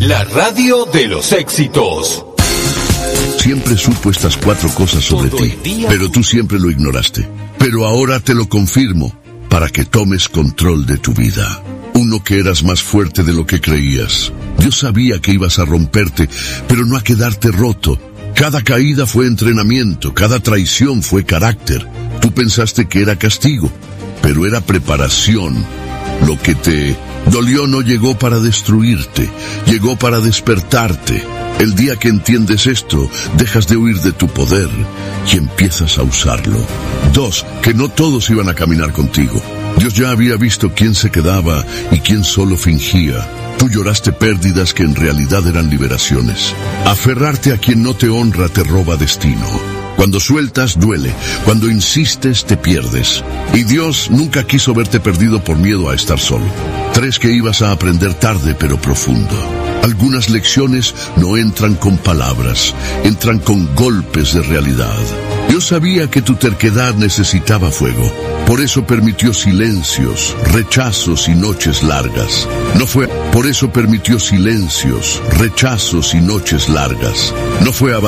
La radio de los éxitos. Siempre supo estas 4 cosas sobre ti, pero tú siempre lo ignoraste. Pero ahora te lo confirmo, para que tomes control de tu vida. 1, que eras más fuerte de lo que creías. Dios sabía que ibas a romperte, pero no a quedarte roto. Cada caída fue entrenamiento, cada traición fue carácter. Tú pensaste que era castigo, pero era preparación. Lo que te dolió no llegó para destruirte, llegó para despertarte. El día que entiendes esto, dejas de huir de tu poder y empiezas a usarlo. 2, que no todos iban a caminar contigo. Dios ya había visto quién se quedaba y quién solo fingía. Tú lloraste pérdidas que en realidad eran liberaciones. Aferrarte a quien no te honra te roba destino. Cuando sueltas, duele. Cuando insistes, te pierdes. Y Dios nunca quiso verte perdido por miedo a estar solo. 3, que ibas a aprender tarde pero profundo. Algunas lecciones no entran con palabras, entran con golpes de realidad. Dios sabía que tu terquedad necesitaba fuego. Por eso permitió silencios, rechazos y noches largas. Por eso permitió silencios, rechazos y noches largas. No fue